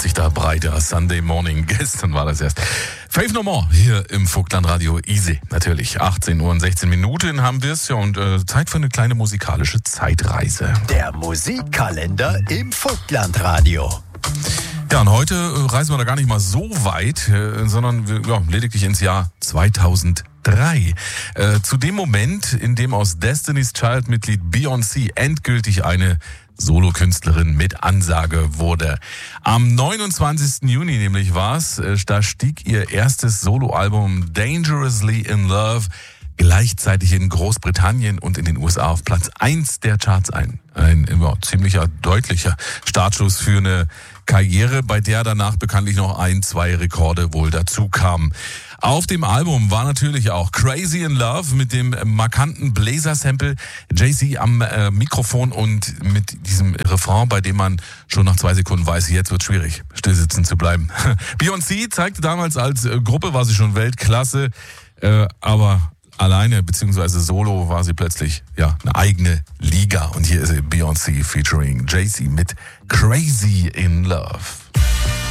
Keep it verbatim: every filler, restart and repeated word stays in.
sich da breit. Ja, Sunday Morning, gestern war das erst. Faith No More hier im Vogtland Radio Easy. Natürlich, achtzehn Uhr und sechzehn Minuten haben wir es ja und äh, Zeit für eine kleine musikalische Zeitreise. Der Musikkalender im Vogtland Radio. Ja, und heute äh, reisen wir da gar nicht mal so weit, äh, sondern wir, ja, lediglich ins Jahr zweitausenddrei. Äh, zu dem Moment, in dem aus Destiny's Child-Mitglied Beyoncé endgültig eine Solokünstlerin mit Ansage wurde. Am neunundzwanzigsten Juni nämlich war's, äh, da stieg ihr erstes Soloalbum Dangerously in Love gleichzeitig in Großbritannien und in den U S A auf Platz eins der Charts ein. Ein immer ziemlicher, deutlicher Startschuss für eine Karriere, bei der danach bekanntlich noch ein, zwei Rekorde wohl dazu kamen. Auf dem Album war natürlich auch Crazy in Love mit dem markanten Bläser-Sample, Jay-Z am äh, Mikrofon und mit diesem Refrain, bei dem man schon nach zwei Sekunden weiß, jetzt wird schwierig, still sitzen zu bleiben. Beyoncé zeigte damals als äh, Gruppe, war sie schon Weltklasse, äh, aber alleine beziehungsweise solo war sie plötzlich ja eine eigene Liga. Und hier ist Beyoncé featuring Jay-Z mit Crazy in Love.